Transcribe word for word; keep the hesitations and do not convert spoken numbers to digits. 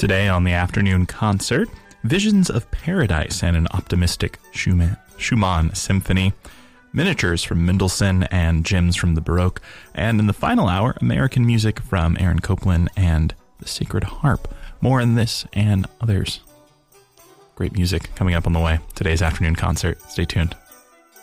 Today on the afternoon concert, Visions of Paradise and an optimistic Schumann, Schumann symphony, miniatures from Mendelssohn and gems from the Baroque, and in the final hour, American music from Aaron Copland and the Sacred Harp. More on this and others. Great music coming up on the way. Today's afternoon concert. Stay tuned.